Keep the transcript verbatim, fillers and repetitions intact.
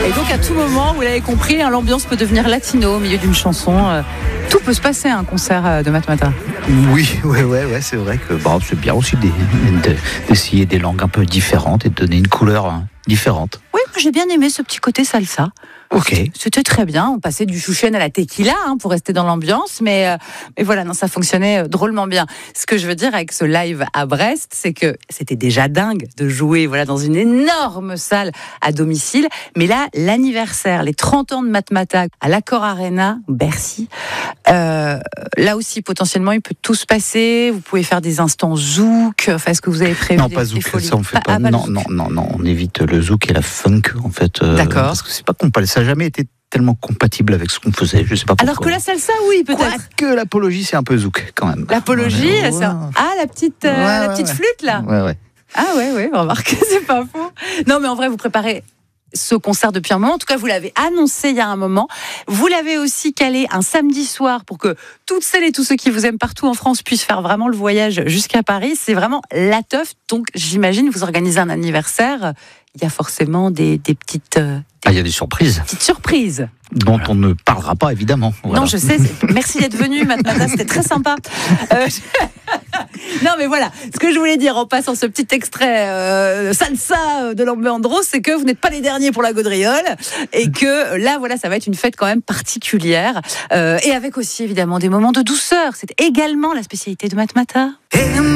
Et donc à tout moment, vous l'avez compris, hein, l'ambiance peut devenir latino au milieu d'une chanson. Euh, tout peut se passer à un concert de Matmatah. Oui, ouais, ouais, ouais, c'est vrai que bon, c'est bien aussi des, de, d'essayer des langues un peu différentes et de donner une couleur hein, différente. Oui, j'ai bien aimé ce petit côté salsa. Ok. C'était très bien. On passait du chouchen à la tequila hein, pour rester dans l'ambiance, mais, euh, mais voilà, non, ça fonctionnait drôlement bien. Ce que je veux dire avec ce live à Brest, c'est que c'était déjà dingue de jouer voilà dans une énorme salle à domicile, mais là, l'anniversaire, les trente ans de Matmatah à l'Accor Arena, Bercy, euh, là aussi potentiellement il peut tout se passer. Vous pouvez faire des instants zouk. Enfin, est-ce que vous avez prévu Non, des, pas des zouk, folies ça on fait Ah, pas. ah, pas non, le non, zouk. non, non, on évite le zouk et la funk en fait. Euh, D'accord. Parce que c'est pas compatible. Ça n'a jamais été tellement compatible avec ce qu'on faisait. Je sais pas pourquoi. Alors que la salsa, oui, peut-être. Que l'apologie, c'est un peu zouk quand même. L'apologie, Ouais, c'est un- ah la petite, euh, ouais, la ouais, petite ouais. flûte là. Ouais, ouais. Ah ouais, ouais, remarque, c'est pas faux. Non, mais en vrai, vous préparez ce concert depuis un moment. En tout cas, vous l'avez annoncé il y a un moment. Vous l'avez aussi calé un samedi soir pour que toutes celles et tous ceux qui vous aiment partout en France puissent faire vraiment le voyage jusqu'à Paris. C'est vraiment la teuf. Donc, j'imagine, vous organisez un anniversaire. Il y a forcément des, des petites, euh, des Ah, il y a des surprises petites surprises. dont on ne parlera pas évidemment. Voilà. Non, je sais. c'est- Merci d'être venu, Matmatah. C'était très sympa. Euh, Non, mais voilà. Ce que je voulais dire en passant ce petit extrait euh, salsa de Lambé-Andros, c'est que vous n'êtes pas les derniers pour la gaudriole et que là, voilà, ça va être une fête quand même particulière euh, et avec aussi évidemment des moments de douceur. C'est également la spécialité de Matmatah.